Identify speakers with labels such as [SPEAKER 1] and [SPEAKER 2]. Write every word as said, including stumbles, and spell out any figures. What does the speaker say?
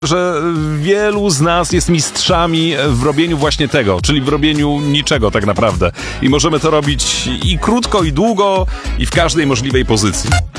[SPEAKER 1] że wielu z nas jest mistrzami w robieniu właśnie tego, czyli w robieniu niczego tak naprawdę. I możemy to robić i krótko, i długo, i w każdej możliwej pozycji.